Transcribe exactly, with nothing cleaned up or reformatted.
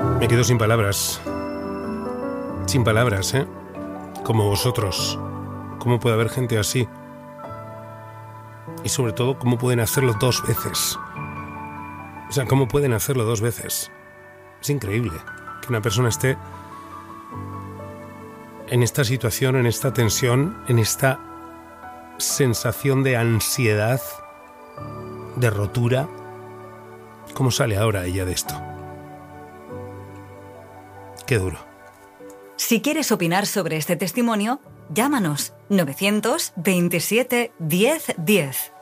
Me quedo sin palabras. Sin palabras, ¿eh? Como vosotros. ¿Cómo puede haber gente así? Y sobre todo, ¿cómo pueden hacerlo dos veces? O sea, ¿cómo pueden hacerlo dos veces? Es increíble que una persona esté en esta situación, en esta tensión, en esta sensación de ansiedad, de rotura. ¿Cómo sale ahora ella de esto? Qué duro. Si quieres opinar sobre este testimonio, llámanos novecientos veintisiete diez diez.